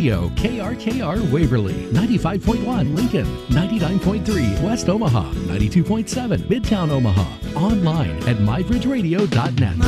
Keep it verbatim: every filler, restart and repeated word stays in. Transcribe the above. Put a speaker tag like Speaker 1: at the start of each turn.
Speaker 1: Radio, K R K R Waverly, ninety-five point one Lincoln, ninety-nine point three West Omaha, ninety-two point seven Midtown Omaha. Online at my bridge radio dot net.